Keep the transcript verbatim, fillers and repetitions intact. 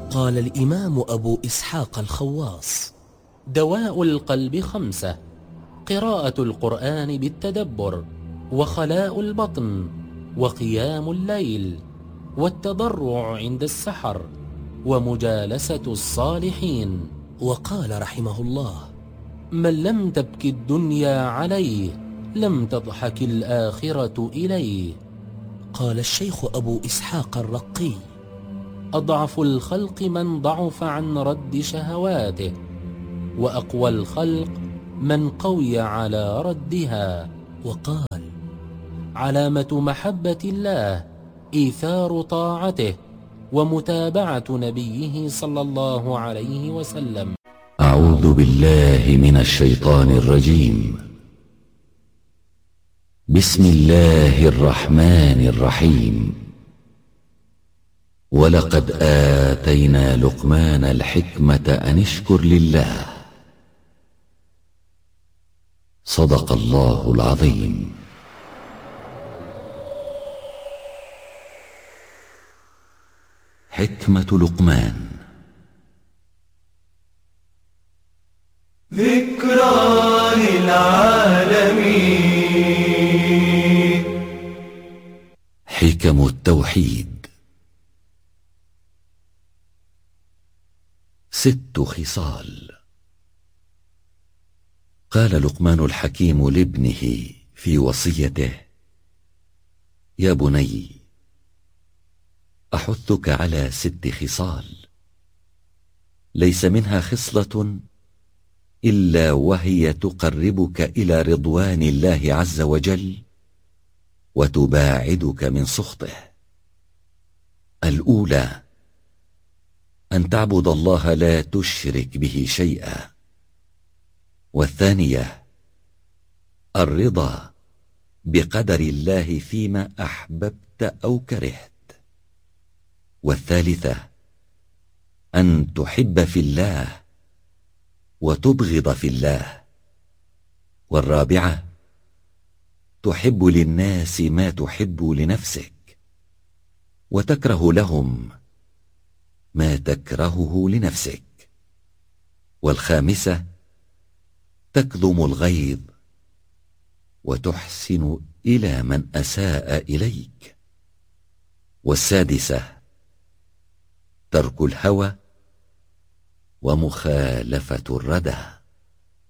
قال الإمام أبو إسحاق الخواص: دواء القلب خمسة: قراءة القرآن بالتدبر، وخلاء البطن، وقيام الليل، والتضرع عند السحر، ومجالسة الصالحين. وقال رحمه الله: من لم تبك الدنيا عليه لم تضحك الآخرة إليه. قال الشيخ أبو إسحاق الرقي: أضعف الخلق من ضعف عن رد شهواته، وأقوى الخلق من قوي على ردها. وقال: علامة محبة الله إيثار طاعته ومتابعة نبيه صلى الله عليه وسلم. أعوذ بالله من الشيطان الرجيم. بسم الله الرحمن الرحيم. ولقد آتينا لقمان الحكمة أن اشكر لله. صدق الله العظيم. حكمة لقمان. ذكرى للعالمين. حكم التوحيد. ست خصال. قال لقمان الحكيم لابنه في وصيته: يا بني، أحثك على ست خصال ليس منها خصلة إلا وهي تقربك إلى رضوان الله عز وجل وتباعدك من سخطه. الأولى أن تعبد الله لا تشرك به شيئا. والثانية الرضا بقدر الله فيما أحببت أو كرهت. والثالثة أن تحب في الله وتبغض في الله. والرابعة تحب للناس ما تحب لنفسك وتكره لهم ما تكرهه لنفسك. والخامسة تكظم الغيظ وتحسن إلى من أساء إليك. والسادسة ترك الهوى ومخالفة الردى.